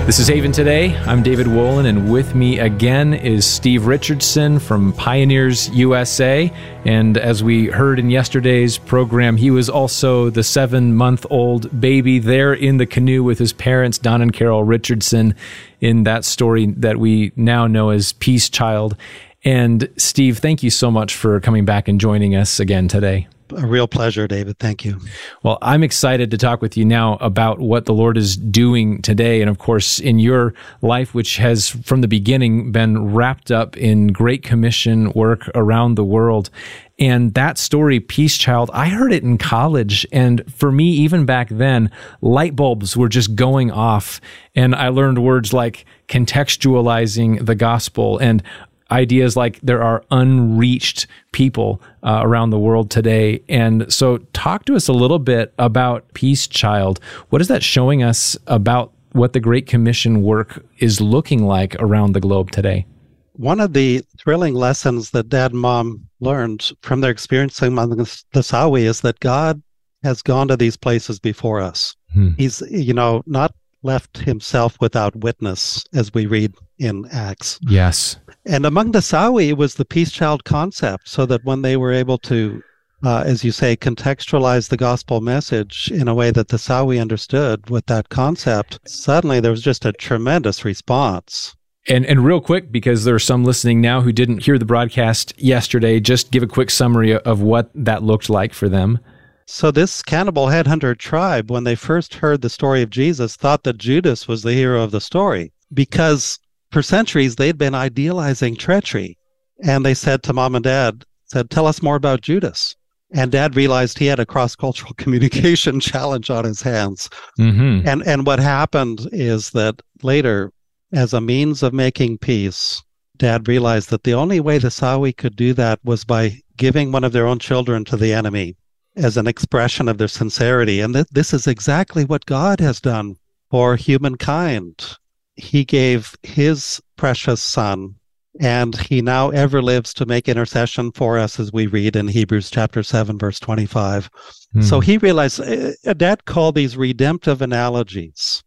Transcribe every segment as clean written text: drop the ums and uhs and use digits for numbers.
This is Haven Today. I'm David Wolin, and with me again is Steve Richardson from Pioneers USA. And as we heard in yesterday's program, he was also the 7-month-old baby there in the canoe with his parents, Don and Carol Richardson, in that story that we now know as Peace Child. And Steve, thank you so much for coming back and joining us again today. A real pleasure, David. Thank you. Well, I'm excited to talk with you now about what the Lord is doing today. And of course, in your life, which has from the beginning been wrapped up in Great Commission work around the world. And that story, Peace Child, I heard it in college. And for me, even back then, light bulbs were just going off. And I learned words like contextualizing the gospel and ideas like there are unreached people around the world today. And so talk to us a little bit about Peace Child. What is that showing us about what the Great Commission work is looking like around the globe today? One of the thrilling lessons that Dad and Mom learned from their experience among the Sawi is that God has gone to these places before us. He's, not left himself without witness, as we read in Acts. Yes. And among the Sawi, it was the Peace Child concept, so that when they were able to, as you say, contextualize the gospel message in a way that the Sawi understood with that concept, suddenly there was just a tremendous response. And real quick, because there are some listening now who didn't hear the broadcast yesterday, just give a quick summary of what that looked like for them. So this cannibal headhunter tribe, when they first heard the story of Jesus, thought that Judas was the hero of the story, because for centuries they'd been idealizing treachery. And they said to Mom and Dad, tell us more about Judas. And Dad realized he had a cross-cultural communication challenge on his hands. Mm-hmm. And what happened is that later, as a means of making peace, Dad realized that the only way the Sawi could do that was by giving one of their own children to the enemy as an expression of their sincerity. And this is exactly what God has done for humankind. He gave his precious son, and he now ever lives to make intercession for us, as we read in Hebrews chapter 7, verse 25. So he realized, Dad called these redemptive analogies,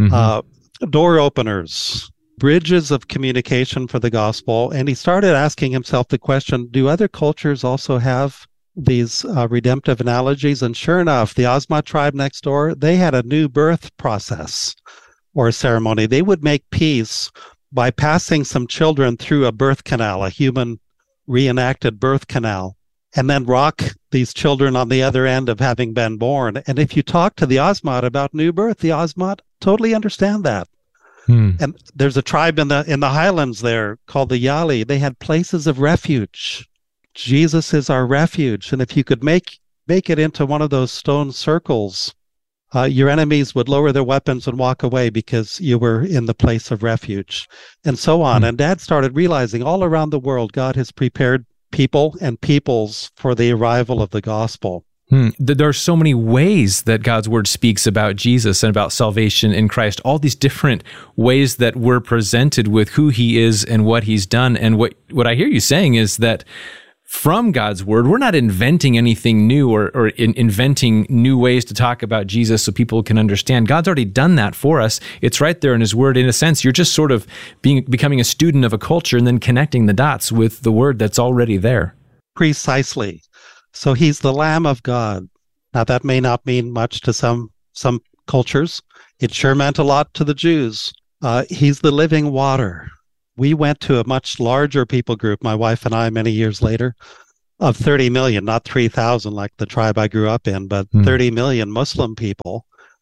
door openers, bridges of communication for the gospel. And he started asking himself the question, do other cultures also have these redemptive analogies? And sure enough, the Ozma tribe next door, they had a new birth process or a ceremony. They would make peace by passing some children through a birth canal, a human reenacted birth canal, and then rock these children on the other end of having been born. And if you talk to the Ozma about new birth, the Ozma totally understand that. And there's a tribe in the highlands there called the Yali. They had places of refuge. Jesus is our refuge. And if you could make it into one of those stone circles, your enemies would lower their weapons and walk away because you were in the place of refuge, and so on. And Dad started realizing all around the world, God has prepared people and peoples for the arrival of the gospel. There are so many ways that God's word speaks about Jesus and about salvation in Christ, all these different ways that we're presented with who he is and what he's done. And what I hear you saying is that from God's word, we're not inventing anything new or inventing new ways to talk about Jesus so people can understand. God's already done that for us. It's right there in his word. In a sense, you're just sort of becoming a student of a culture and then connecting the dots with the word that's already there. Precisely. So he's the Lamb of God. Now, that may not mean much to some cultures. It sure meant a lot to the Jews. He's the living water. We went to a much larger people group, my wife and I, many years later, of 30 million, not 3,000 like the tribe I grew up in, but 30 million Muslim people.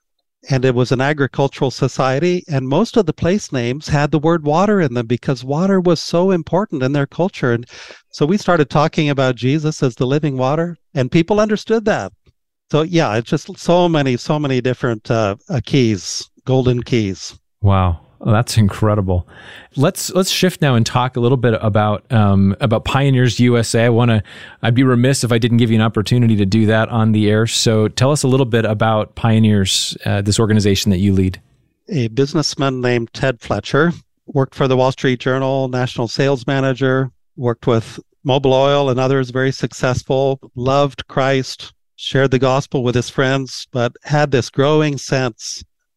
And it was an agricultural society, and most of the place names had the word water in them because water was so important in their culture. And so we started talking about Jesus as the living water, and people understood that. So yeah, it's just so many different keys, golden keys. Wow. Oh, that's incredible. Let's shift now and talk a little bit about Pioneers USA. I'd be remiss if I didn't give you an opportunity to do that on the air. So tell us a little bit about Pioneers, this organization that you lead. A businessman named Ted Fletcher worked for the Wall Street Journal, national sales manager, worked with Mobil Oil and others, very successful, loved Christ, shared the gospel with his friends, but had this growing sense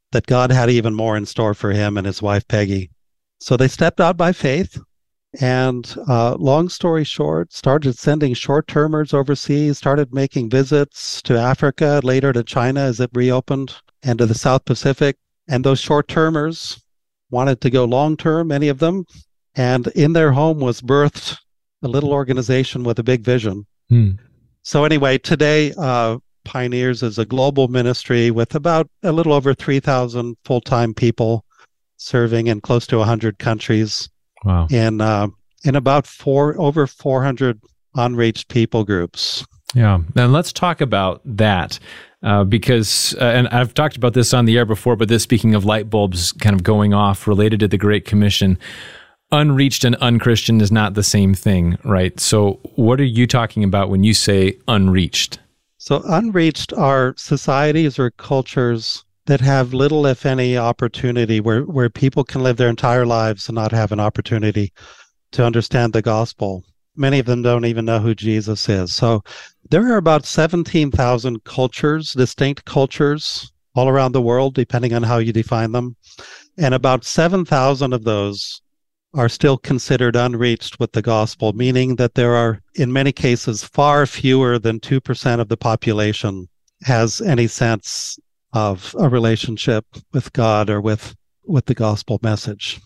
that God had even more in store for him and his wife, Peggy. So they stepped out by faith. And long story short, started sending short-termers overseas, started making visits to Africa, later to China as it reopened, and to the South Pacific. And those short-termers wanted to go long-term, many of them. And in their home was birthed a little organization with a big vision. So anyway, today, Pioneers is a global ministry with about a little over 3,000 full-time people serving in close to 100 countries. Wow. In about over 400 unreached people groups. Yeah. And let's talk about that because, and I've talked about this on the air before, but this, speaking of light bulbs kind of going off related to the Great Commission, unreached and unchristian is not the same thing, right? So what are you talking about when you say unreached? So unreached are societies or cultures that have little, if any, opportunity where people can live their entire lives and not have an opportunity to understand the gospel. Many of them don't even know who Jesus is. So there are about 17,000 cultures, distinct cultures all around the world, depending on how you define them. And about 7,000 of those are still considered unreached with the gospel, meaning that there are, in many cases, far fewer than 2% of the population has any sense of a relationship with God or with the gospel message.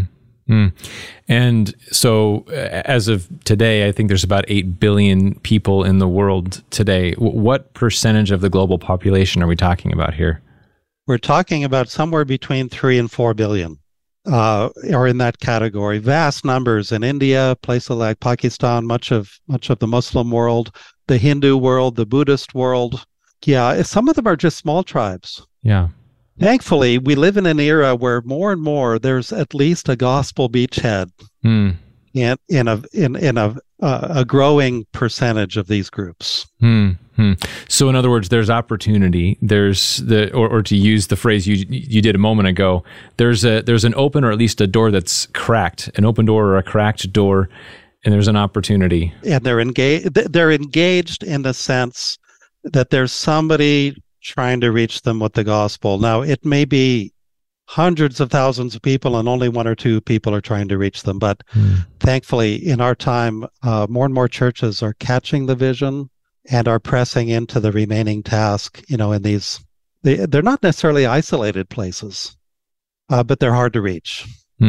And so as of today, I think there's about 8 billion people in the world today. What percentage of the global population are we talking about here? We're talking about somewhere between 3 and 4 billion. Are in that category. Vast numbers in India, places like Pakistan, much of the Muslim world, the Hindu world, the Buddhist world. Yeah, some of them are just small tribes. Yeah. Thankfully, we live in an era where more and more there's at least a gospel beachhead in a growing percentage of these groups. So in other words, there's opportunity. There's or to use the phrase you did a moment ago, there's an open, or at least a door that's cracked, an open door or a cracked door, and there's an opportunity. And they're engaged in the sense that there's somebody trying to reach them with the gospel. Now, it may be hundreds of thousands of people and only 1 or 2 people are trying to reach them. But thankfully, in our time, more and more churches are catching the vision and are pressing into the remaining task, in these, they're not necessarily isolated places, but they're hard to reach.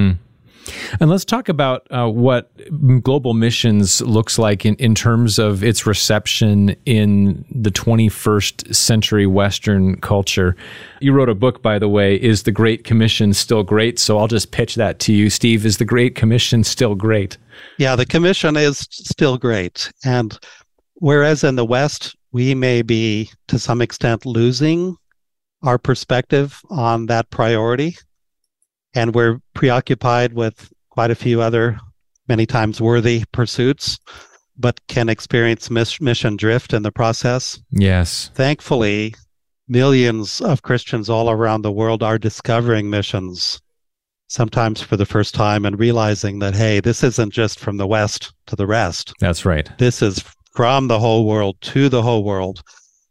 And let's talk about what global missions looks like in terms of its reception in the 21st century Western culture. You wrote a book, by the way, Is the Great Commission Still Great? So I'll just pitch that to you. Steve, is the Great Commission still great? Yeah, the commission is still great. And whereas in the West, we may be, to some extent, losing our perspective on that priority, and we're preoccupied with quite a few other, many times worthy pursuits, but can experience mission drift in the process. Yes. Thankfully, millions of Christians all around the world are discovering missions, sometimes for the first time, and realizing that, hey, this isn't just from the West to the rest. That's right. This is from the whole world to the whole world.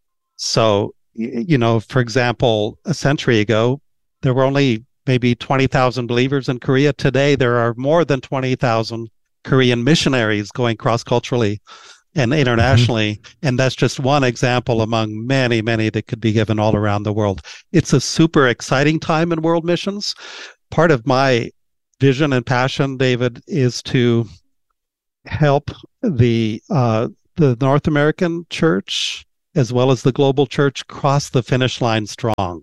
So, for example, a century ago, there were only maybe 20,000 believers in Korea. Today, there are more than 20,000 Korean missionaries going cross-culturally and internationally. And that's just one example among many, many that could be given all around the world. It's a super exciting time in world missions. Part of my vision and passion, David, is to help the North American church as well as the global church cross the finish line strong.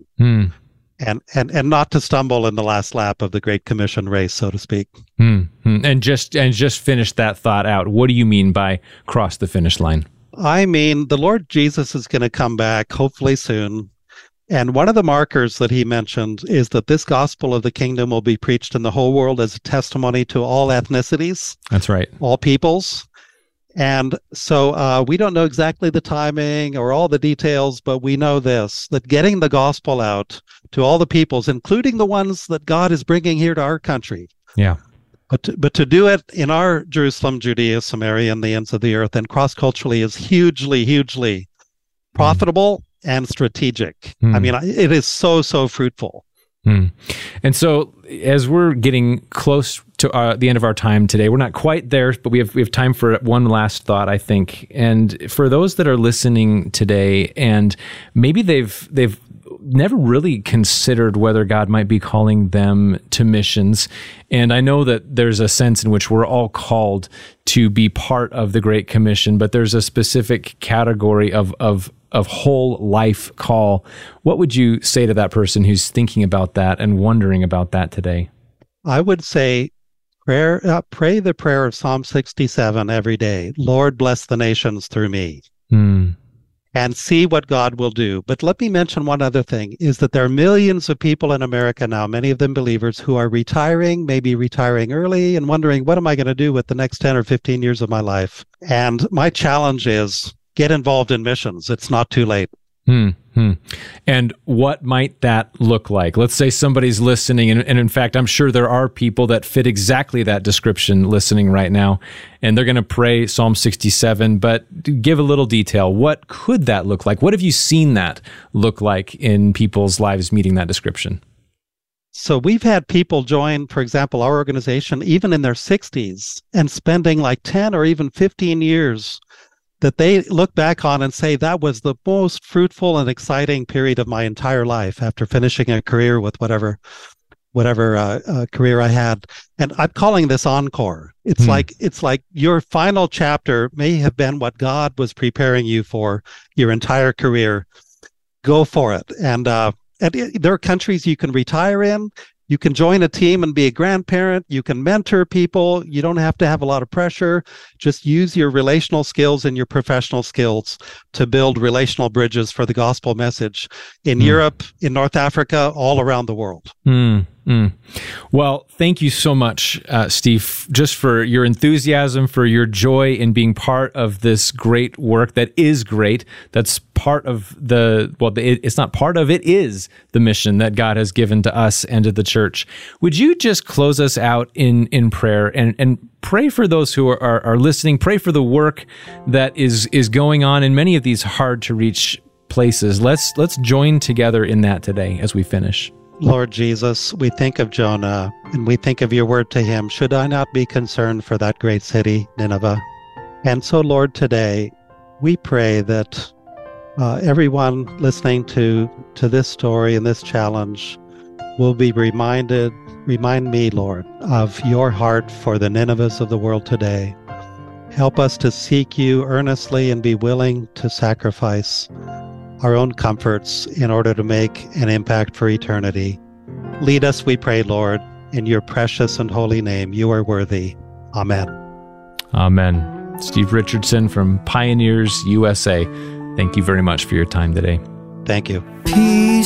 And not to stumble in the last lap of the Great Commission race, so to speak. And just finish that thought out. What do you mean by cross the finish line? I mean, the Lord Jesus is going to come back, hopefully soon. And one of the markers that he mentioned is that this gospel of the kingdom will be preached in the whole world as a testimony to all ethnicities. That's right. All peoples. And so we don't know exactly the timing or all the details, but we know this, that getting the gospel out to all the peoples, including the ones that God is bringing here to our country. Yeah. But to do it in our Jerusalem, Judea, Samaria, and the ends of the earth, and cross-culturally is hugely, hugely profitable and strategic. I mean, it is so, so fruitful. And so as we're getting close to the end of our time today, we're not quite there, but we have time for one last thought, I think. And for those that are listening today, and maybe they've never really considered whether God might be calling them to missions. And I know that there's a sense in which we're all called to be part of the Great Commission, but there's a specific category of whole life call. What would you say to that person who's thinking about that and wondering about that today? I would say pray the prayer of Psalm 67 every day. Lord, bless the nations through me. And see what God will do. But let me mention one other thing, is that there are millions of people in America now, many of them believers, who are retiring, maybe retiring early, and wondering, what am I going to do with the next 10 or 15 years of my life? And my challenge is, get involved in missions. It's not too late. And what might that look like? Let's say somebody's listening, and in fact, I'm sure there are people that fit exactly that description listening right now, and they're going to pray Psalm 67, but give a little detail. What could that look like? What have you seen that look like in people's lives meeting that description? So we've had people join, for example, our organization, even in their 60s, and spending like 10 or even 15 years that they look back on and say, that was the most fruitful and exciting period of my entire life after finishing a career with whatever career I had. And I'm calling this encore. It's like your final chapter may have been what God was preparing you for your entire career. Go for it. And there are countries you can retire in. You can join a team and be a grandparent. You can mentor people. You don't have to have a lot of pressure. Just use your relational skills and your professional skills to build relational bridges for the gospel message in Europe, in North Africa, all around the world. Well, thank you so much, Steve, just for your enthusiasm, for your joy in being part of this great work that is great. That's part of it's not part of, it is the mission that God has given to us and to the church. Would you just close us out in prayer and pray for those who are listening, pray for the work that is going on in many of these hard to reach places. Let's join together in that today as we finish. Lord Jesus, we think of Jonah and we think of your word to him. Should I not be concerned for that great city, Nineveh? And so, Lord, today we pray that everyone listening to this story and this challenge will be remind me, Lord, of your heart for the Ninevehs of the world today. Help us to seek you earnestly and be willing to sacrifice our own comforts in order to make an impact for eternity. Lead us, we pray, Lord, in your precious and holy name. You are worthy. Amen. Amen. Steve Richardson from Pioneers USA. Thank you very much for your time today. Thank you. Peace